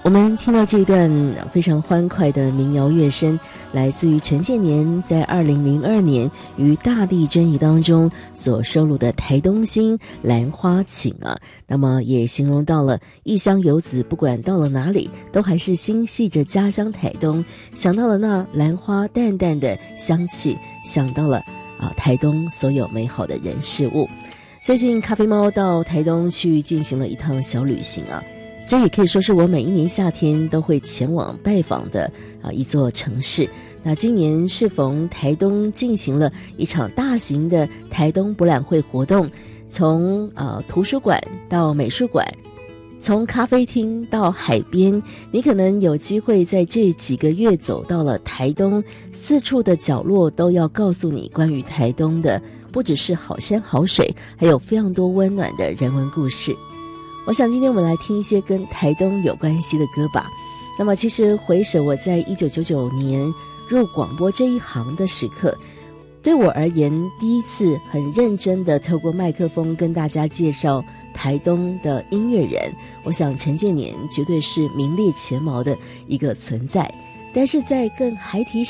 我们听到这一段非常欢快的民谣乐声，来自于陈建年在2002年于大地真仪当中所收录的台东兴兰花情啊，那么也形容到了异乡游子不管到了哪里，都还是心系着家乡台东，想到了那兰花淡淡的香气，想到了台东所有美好的人事物。最近咖啡猫到台东去进行了一趟小旅行啊，这也可以说是我每一年夏天都会前往拜访的一座城市。那今年适逢台东进行了一场大型的台东博览会活动，从图书馆到美术馆，从咖啡厅到海边，你可能有机会在这几个月走到了台东，四处的角落都要告诉你关于台东的，不只是好山好水，还有非常多温暖的人文故事。我想今天我们来听一些跟台东有关系的歌吧。那么其实回首我在1999年入广播这一行的时刻，对我而言第一次很认真的透过麦克风跟大家介绍台东的音乐人，我想陈建年绝对是名列前茅的一个存在。但是在更孩提